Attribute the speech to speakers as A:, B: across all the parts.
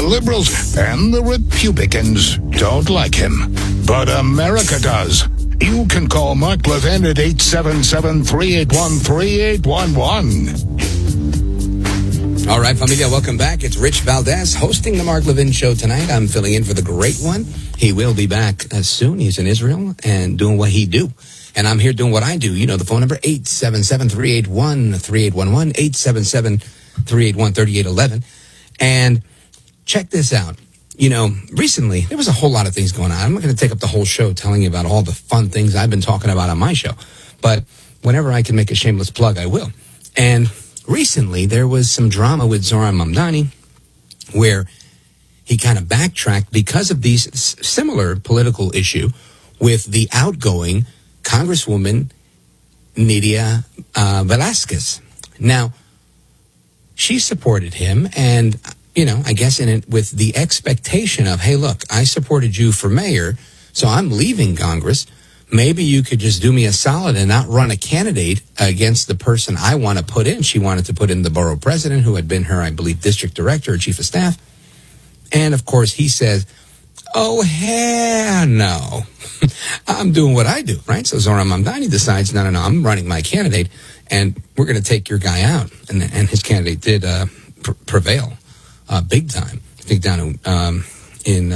A: liberals and the Republicans don't like him. But America does. You can call Mark Levin at 877-381-3811.
B: All right, familia, welcome back. It's Rich Valdez hosting the Mark Levin Show tonight. I'm filling in for the great one. He will be back soon. He's in Israel and doing what he do. And I'm here doing what I do. You know, the phone number, 877-381-3811, 877-381-3811. And check this out. You know, recently, there was a whole lot of things going on. I'm not going to take up the whole show telling you about all the fun things I've been talking about on my show. But whenever I can make a shameless plug, I will. And recently, there was some drama with Zohran Mamdani where he kind of backtracked because of these similar political issue with the outgoing Congresswoman Nydia Velázquez. Now, she supported him, and, you know, I guess in it with the expectation of, hey, look, I supported you for mayor, so I'm leaving Congress. Maybe you could just do me a solid and not run a candidate against the person I want to put in. She wanted to put in the borough president, who had been her, I believe, district director or chief of staff. And, of course, he says, oh, hell no. I'm doing what I do, right? So Zohran Mamdani decides, no, I'm running my candidate, and we're going to take your guy out. And his candidate did prevail big time. I think down in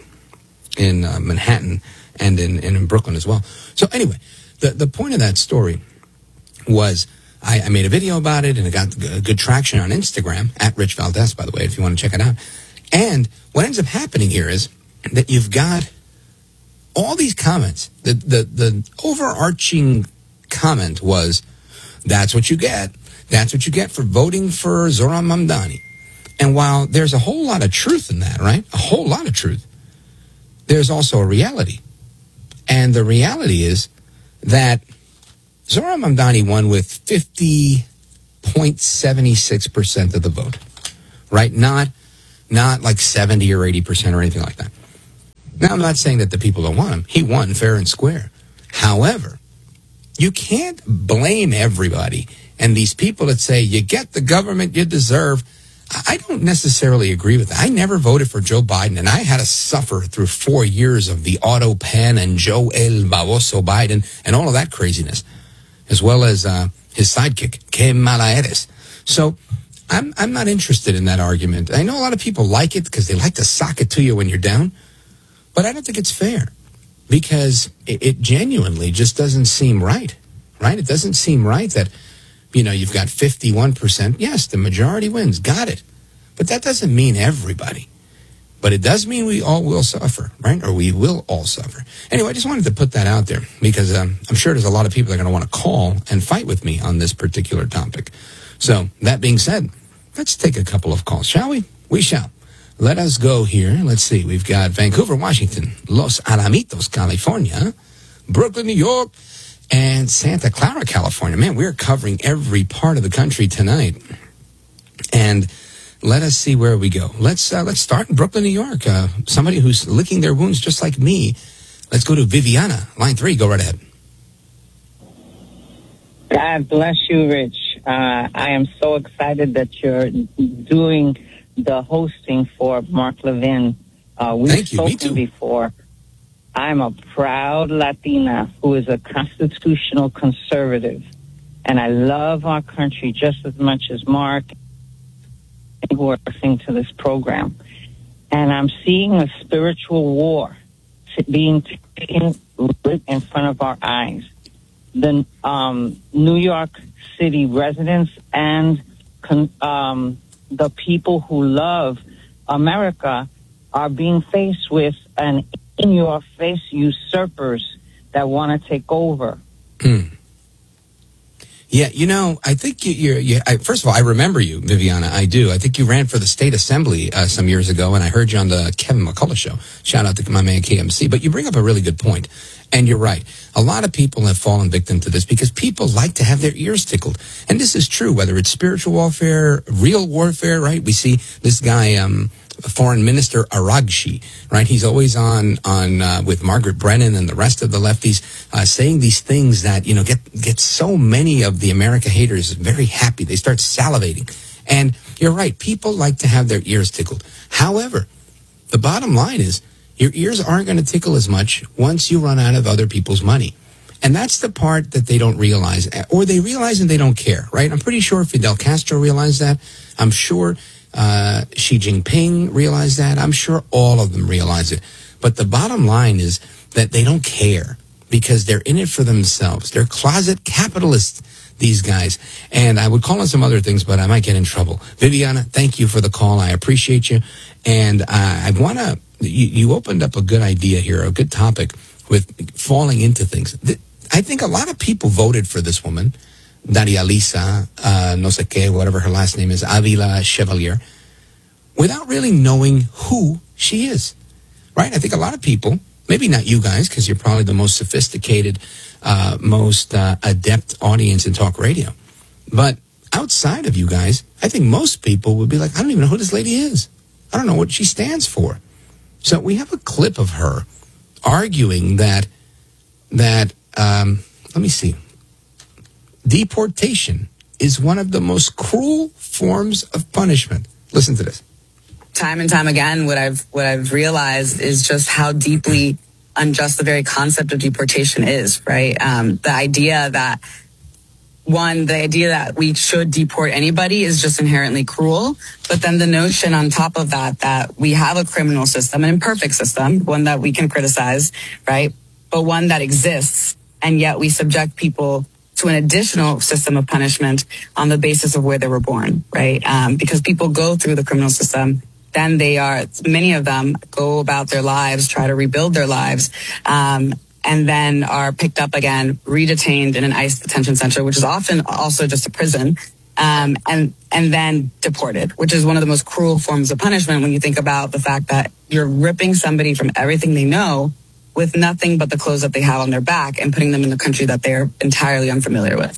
B: Manhattan and in Brooklyn as well. So anyway, the point of that story was I made a video about it, and it got good traction on Instagram, at Rich Valdez, by the way, if you want to check it out. And what ends up happening here is that you've got all these comments. The overarching comment was, that's what you get. That's what you get for voting for Zohran Mamdani. And while there's a whole lot of truth in that, right? A whole lot of truth. There's also a reality. And the reality is that Zohran Mamdani won with 50.76% of the vote, right? Not like 70 or 80% or anything like that. Now, I'm not saying that the people don't want him. He won fair and square. However, you can't blame everybody. And these people that say, you get the government you deserve, I don't necessarily agree with that. I never voted for Joe Biden, and I had to suffer through 4 years of the Otto Penn and Joe El Baboso Biden and all of that craziness, as well as his sidekick, Kamala Harris. So I'm not interested in that argument. I know a lot of people like it because they like to sock it to you when you're down, but I don't think it's fair because it genuinely just doesn't seem right? It doesn't seem right that, you know, you've got 51%. Yes, the majority wins. Got it. But that doesn't mean everybody. But it does mean we all will suffer, right? Or we will all suffer. Anyway, I just wanted to put that out there because I'm sure there's a lot of people that are going to want to call and fight with me on this particular topic. So, that being said, let's take a couple of calls, shall we? We shall. Let us go here. Let's see. We've got Vancouver, Washington, Los Alamitos, California, Brooklyn, New York, and Santa Clara, California. Man, we're covering every part of the country tonight. And let us see where we go. Let's start in Brooklyn, New York. Somebody who's licking their wounds just like me. Let's go to Viviana, line 3. Go right ahead.
C: God bless you, Rich. I am so excited that you're doing the hosting for Mark Levin. We've spoken before. I'm a proud Latina who is a constitutional conservative, and I love our country just as much as Mark who are listening to this program. And I'm seeing a spiritual war being taken right in front of our eyes. The New York City residents and the people who love America are being faced with an in-your-face usurpers that want to take over.
B: Yeah, you know, I think first of all, I remember you, Viviana. I do. I think you ran for the state assembly some years ago, and I heard you on the Kevin McCullough show. Shout out to my man KMC. But you bring up a really good point, and you're right. A lot of people have fallen victim to this because people like to have their ears tickled. And this is true, whether it's spiritual warfare, real warfare, right? We see this guy, Foreign Minister Aragshi, right? He's always on with Margaret Brennan and the rest of the lefties, saying these things that, you know, get so many of the America haters very happy. They start salivating. And You're right. People like to have their ears tickled. However, the bottom line is your ears aren't going to tickle as much once you run out of other people's money. And that's the part that they don't realize, or they realize and they don't care, right? I'm pretty sure Fidel Castro realized that. I'm sure Xi Jinping realized that. I'm sure all of them realize it. But the bottom line is that they don't care because they're in it for themselves. They're closet capitalists, these guys. And I would call on some other things, but I might get in trouble. Viviana, thank you for the call. I appreciate you. And I want to, you opened up a good idea here, a good topic with falling into things. I think a lot of people voted for this woman, Daria Lisa, no sé qué, whatever her last name is, Avila Chevalier, without really knowing who she is, right? I think a lot of people, maybe not you guys, because you're probably the most sophisticated, most adept audience in talk radio. But outside of you guys, I think most people would be like, I don't even know who this lady is. I don't know what she stands for. So we have a clip of her arguing that let me see, deportation is one of the most cruel forms of punishment. Listen to this.
D: Time and time again, what I've realized is just how deeply unjust the very concept of deportation is, right? The idea that we should deport anybody is just inherently cruel. But then the notion on top of that we have a criminal system, an imperfect system, one that we can criticize, right? But one that exists, and yet we subject people to an additional system of punishment on the basis of where they were born, right? Because people go through the criminal system, then many of them go about their lives, try to rebuild their lives, and then are picked up again, redetained in an ICE detention center, which is often also just a prison, and then deported, which is one of the most cruel forms of punishment when you think about the fact that you're ripping somebody from everything they know with nothing but the clothes that they have on their back and putting them in a country that they're entirely unfamiliar with.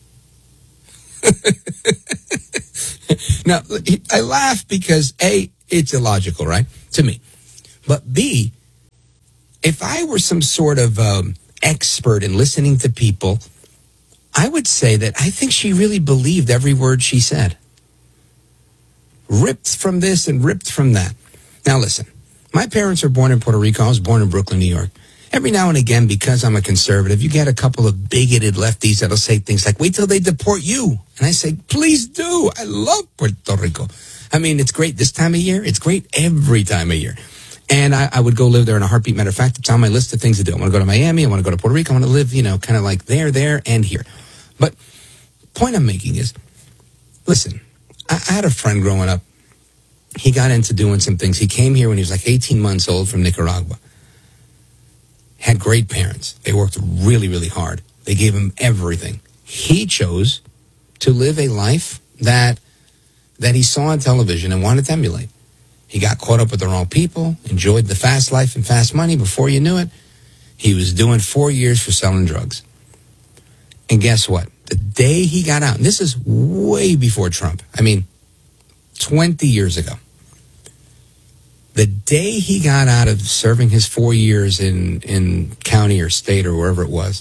B: Now, I laugh because A, it's illogical, right? To me. But B, if I were some sort of expert in listening to people, I would say that I think she really believed every word she said. Ripped from this and ripped from that. Now listen, my parents were born in Puerto Rico. I was born in Brooklyn, New York. Every now and again, because I'm a conservative, you get a couple of bigoted lefties that'll say things like, wait till they deport you. And I say, please do. I love Puerto Rico. I mean, it's great this time of year. It's great every time of year. And I would go live there in a heartbeat. Matter of fact, it's on my list of things to do. I want to go to Miami. I want to go to Puerto Rico. I want to live, kind of like there, and here. But point I'm making is, listen, I had a friend growing up. He got into doing some things. He came here when he was like 18 months old from Nicaragua. Had great parents. They worked really, really hard. They gave him everything. He chose to live a life that he saw on television and wanted to emulate. He got caught up with the wrong people, enjoyed the fast life and fast money. Before you knew it, he was doing 4 years for selling drugs. And guess what? The day he got out, and this is way before Trump, 20 years ago. The day he got out of serving his 4 years in county or state or wherever it was,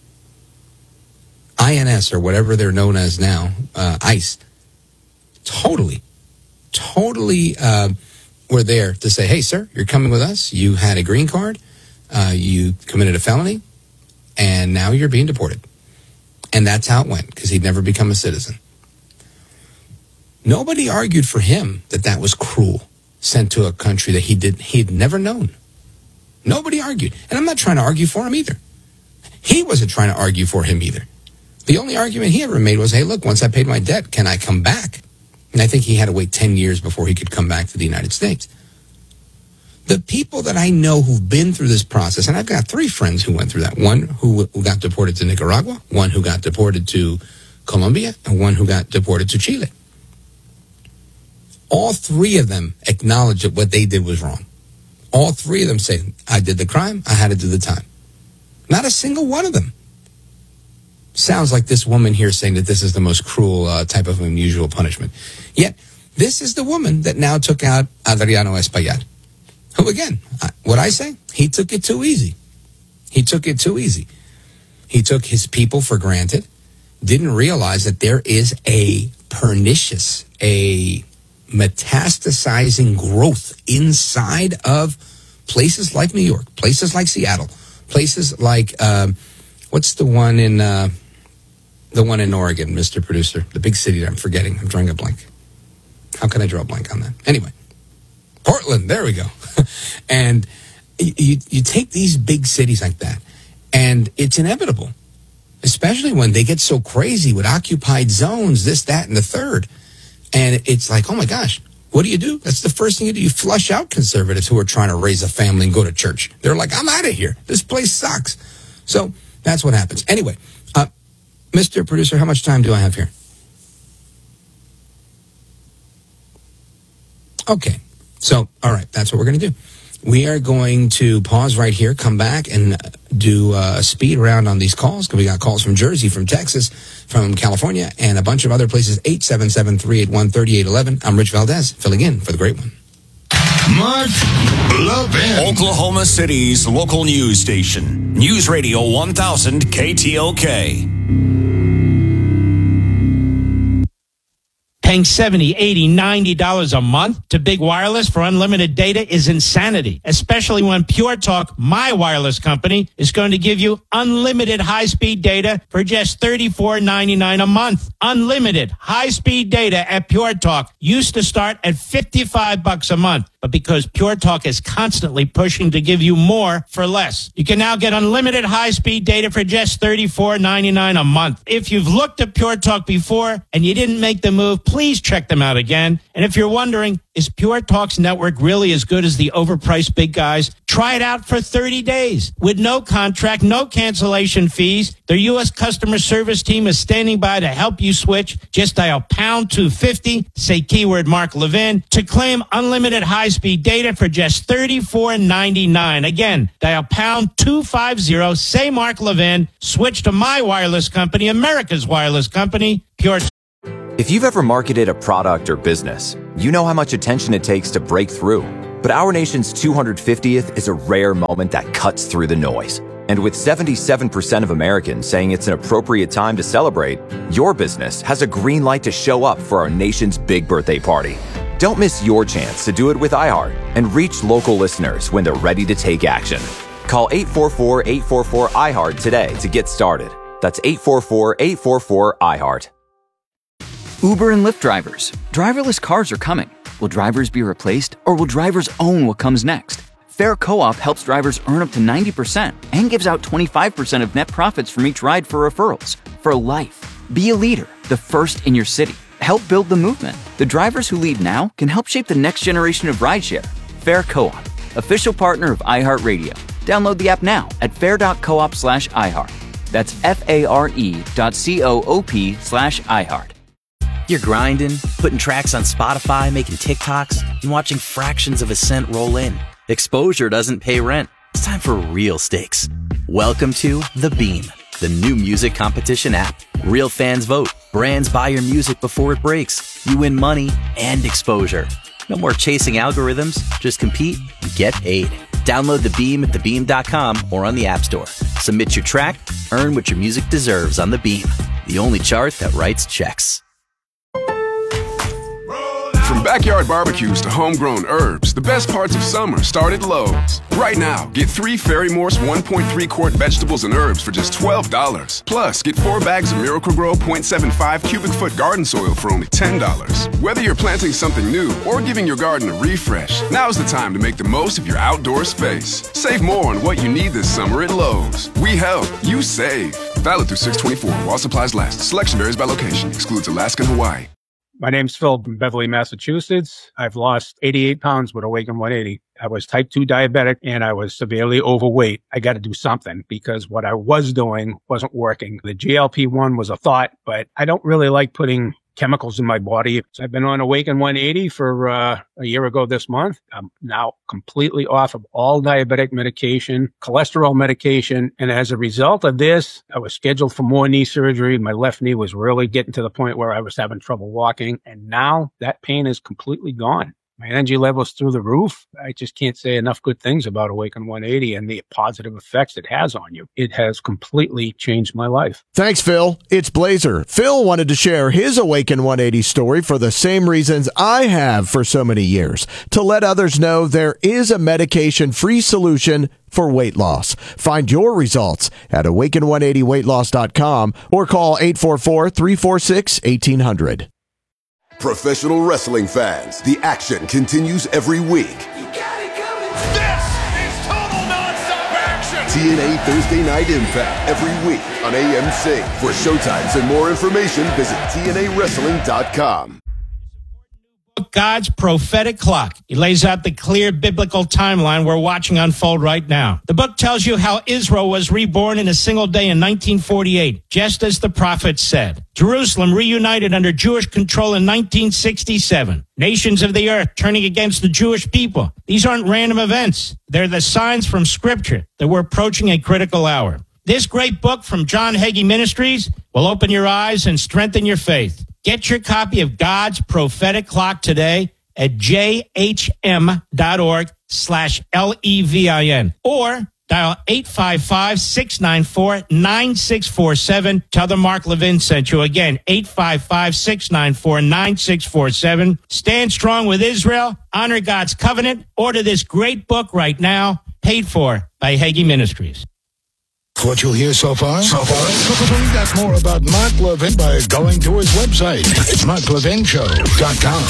B: INS or whatever they're known as now, ICE, totally were there to say, hey, sir, you're coming with us. You had a green card. You committed a felony. And now you're being deported. And that's how it went, because he'd never become a citizen. Nobody argued for him that was cruel, sent to a country that he'd never known. Nobody argued. And I'm not trying to argue for him either. He wasn't trying to argue for him either. The only argument he ever made was, hey, look, once I paid my debt, can I come back? And I think he had to wait 10 years before he could come back to the United States. The people that I know who've been through this process, and I've got 3 friends who went through that. One who got deported to Nicaragua, one who got deported to Colombia, and one who got deported to Chile. All 3 of them acknowledged that what they did was wrong. All 3 of them say, I did the crime, I had to do the time. Not a single one of them sounds like this woman here saying that this is the most cruel type of unusual punishment. Yet, this is the woman that now took out Adriano Espaillat, who, again, what I say, he took it too easy. He took it too easy. He took his people for granted, didn't realize that there is a pernicious, a metastasizing growth inside of places like New York, places like Seattle, places like, what's the one in Oregon, Mr. Producer? The big city that I'm forgetting. I'm drawing a blank. How can I draw a blank on that? Anyway, Portland, there we go. And you take these big cities like that, and it's inevitable, especially when they get so crazy with occupied zones, this, that, and the third. And it's like, oh my gosh, what do? That's the first thing you do. You flush out conservatives who are trying to raise a family and go to church. They're like, I'm out of here. This place sucks. So that's what happens. Anyway, Mr. Producer, how much time do I have here? Okay. So, all right, that's what we're going to do. We are going to pause right here, come back, and do a speed round on these calls, because we got calls from Jersey, from Texas, from California, and a bunch of other places. 877-381-3811. I'm Rich Valdez, filling in for the great one.
A: Mark Levin.
E: Oklahoma City's local news station. News Radio 1000 KTOK.
F: Paying $70, $80, $90 a month to Big Wireless for unlimited data is insanity, especially when Pure Talk, my wireless company, is going to give you unlimited high-speed data for just $34.99 a month. Unlimited high-speed data at Pure Talk used to start at $55 a month. But because Pure Talk is constantly pushing to give you more for less, you can now get unlimited high-speed data for just $34.99 a month. If you've looked at Pure Talk before and you didn't make the move, please check them out again. And if you're wondering, is Pure Talk's network really as good as the overpriced big guys? Try it out for 30 days with no contract, no cancellation fees. Their U.S. customer service team is standing by to help you switch. Just dial pound 250, say keyword Mark Levin, to claim unlimited high-speed data for just $34.99. Again, dial pound 250, say Mark Levin, switch to my wireless company, America's wireless company, Pure.
G: If you've ever marketed a product or business, you know how much attention it takes to break through. But our nation's 250th is a rare moment that cuts through the noise. And with 77% of Americans saying it's an appropriate time to celebrate, your business has a green light to show up for our nation's big birthday party. Don't miss your chance to do it with iHeart and reach local listeners when they're ready to take action. Call 844-844-iHeart today to get started. That's 844-844-iHeart.
H: Uber and Lyft drivers. Driverless cars are coming. Will drivers be replaced, or will drivers own what comes next? Fair Co-op helps drivers earn up to 90% and gives out 25% of net profits from each ride for referrals. For life. Be a leader, the first in your city. Help build the movement. The drivers who lead now can help shape the next generation of rideshare. Fair Co-op, official partner of iHeartRadio. Download the app now at fair.coop/iHeart. That's FARE.coop/iHeart.
I: You're grinding, putting tracks on Spotify, making TikToks, and watching fractions of a cent roll in. Exposure doesn't pay rent. It's time for real stakes. Welcome to The Beam, the new music competition app. Real fans vote. Brands buy your music before it breaks. You win money and exposure. No more chasing algorithms. Just compete and get paid. Download The Beam at thebeam.com or on the App Store. Submit your track, earn what your music deserves on The Beam, the only chart that writes checks.
J: From backyard barbecues to homegrown herbs, the best parts of summer start at Lowe's. Right now, get 3 Fairy Morse 1.3 quart vegetables and herbs for just $12. Plus, get 4 bags of Miracle-Gro 0.75 cubic foot garden soil for only $10. Whether you're planting something new or giving your garden a refresh, now's the time to make the most of your outdoor space. Save more on what you need this summer at Lowe's. We help, you save. Valid through 6/24 while supplies last. Selection varies by location. Excludes Alaska and Hawaii.
K: My name's Phil from Beverly, Massachusetts. I've lost 88 pounds with Awaken 180. I was type 2 diabetic and I was severely overweight. I got to do something because what I was doing wasn't working. The GLP-1 was a thought, but I don't really like putting chemicals in my body. So I've been on Awaken 180 for a year ago this month. I'm now completely off of all diabetic medication, cholesterol medication. And as a result of this, I was scheduled for more knee surgery. My left knee was really getting to the point where I was having trouble walking. And now that pain is completely gone. My energy level's through the roof. I just can't say enough good things about Awaken 180 and the positive effects it has on you. It has completely changed my life.
L: Thanks, Phil. It's Blazer. Phil wanted to share his Awaken 180 story for the same reasons I have for so many years, to let others know there is a medication-free solution for weight loss. Find your results at awaken180weightloss.com or call 844-346-1800.
M: Professional wrestling fans, the action continues every week.
N: You got it coming. This is total nonstop action.
M: TNA Thursday Night Impact every week on AMC. For showtimes and more information, visit TNAWrestling.com.
F: God's prophetic clock. He lays out the clear biblical timeline we're watching unfold right now. The book tells you how Israel was reborn in a single day in 1948, just as the prophet said. Jerusalem reunited under Jewish control in 1967. Nations of the earth turning against the Jewish people. These aren't random events. They're the signs from Scripture that we're approaching a critical hour. This great book from John Hagee Ministries will open your eyes and strengthen your faith. Get your copy of God's Prophetic Clock today at jhm.org/LEVIN or dial 855-694-9647. Tell them Mark Levin sent you. Again, 855-694-9647. Stand strong with Israel. Honor God's covenant. Order this great book right now. Paid for by Hagee Ministries.
A: What you'll hear so far? Find out more about Mark Levin by going to his website. It's marklevinshow.com.